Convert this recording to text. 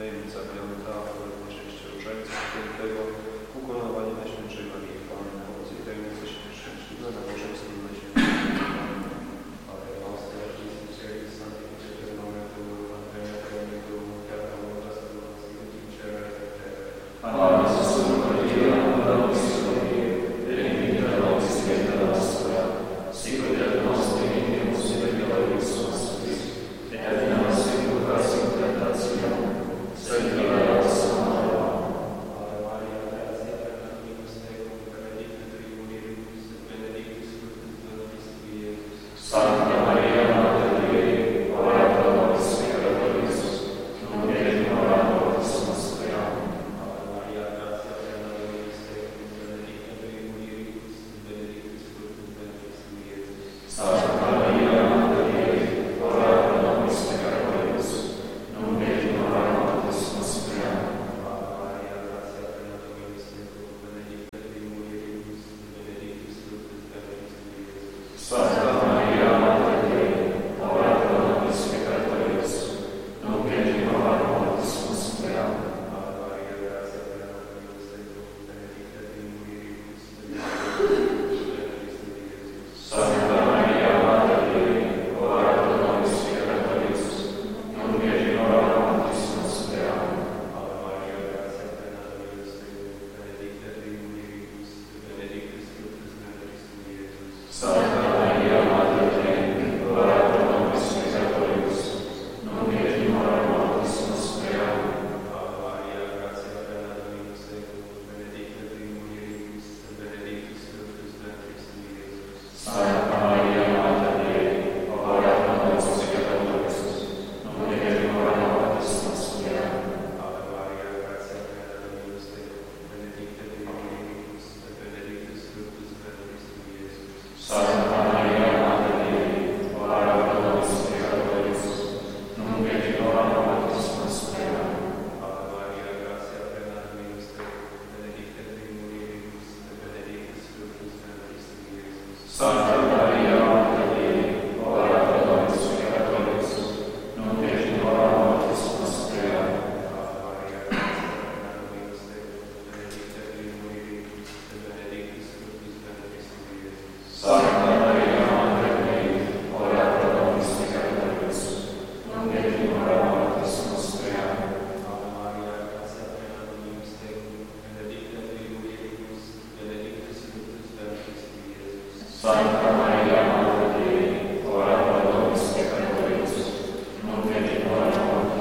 Tajemnica piąta, najczęściej różańca świętego, ukoronowanie Najświętszej Marii Panny, owoc i tajemnicy szczęśliwe, nabożeństwo na Świętego Panny. Ale nostra, Christus, sanctificetur nomen Tuum, Andrea Dominum, Fiat Moras, Tuas, Intincere, Amen. Maria, Dominus Tobie, benedicta nobis vita nostra, sicut et nos dimitimus peccatoribus nostris, et in nos inducas in tentationem, sed libera nos a malo. Ave Maria, gratia plena dominus tecum, benedicta tui mulieribus, et benedictus fructus ventris tui, Iesus. Sancta Maria, Mater Dei, ora pro nobis peccatoribus, nunc et in hora mortis nostre. Amen. Ave Maria, gratia plena dominus tecum, benedicta tui mulieribus, et benedictus fructus ventris tui, Iesus. Sancta Maria, Mater Dei, ora pro nobis peccatoribus, nunc et in hora mortis nostre. Amen. Ave Maria, gratia plena dominus tecum, benedicta tui mulieribus, et benedictus fructus ventris tui, Iesus. Sancta Maria, Mater Dei, ora pro nobis peccatoribus, nunc et in hora mortis nostre. Amen. Ave Maria, gratia plena dominus tecum, benedicta tui mulieribus, et benedictus fructus ventris tui, Iesus. Sancta Maria, Mater Dei, ora pro nobis peccatoribus, nunc et in hora mortis nostre. Amen. Ave Maria, gratia plena dominus tecum, benedicta tui mulieribus, et benedictus fructus ventris tui, Iesus. Sancta Maria, Mater Dei, ora pro nobis peccatoribus, nunc et in hora mortis nostre. Amen. Ave Maria, gratia plena dominus tecum, benedicta tui mulieribus, et benedictus fructus ventris tui, Iesus. Sancta Maria, Mater Dei, ora pro nobis peccatoribus, nunc et in hora mortis nostre. Amen. Ave Maria, gratia plena dominus tecum, benedicta tui mulieribus, et benedictus fructus ventris tui, Iesus. Sancta Maria, Mater Dei, ora pro nobis peccatoribus, nunc et in hora mortis nostre. Amen. Ave Maria, gratia plena dominus tecum, benedicta tui mulieribus, et benedictus fructus ventris tui, Iesus. Sancta Maria, Mater Dei, ora pro nobis peccatoribus, nunc et in hora mortis nostre. Amen. Ave Maria, gratia plena dominus tecum, benedicta tui mulieribus, et benedictus fructus ventris tui, Iesus. Sancta Maria, Mater Dei, ora pro nobis peccatoribus, nunc et in hora mortis nostre. Amen. Ave Maria, gratia plena dominus tecum, benedicta tui mulieribus, et benedictus fructus ventris tui, Iesus. Sancta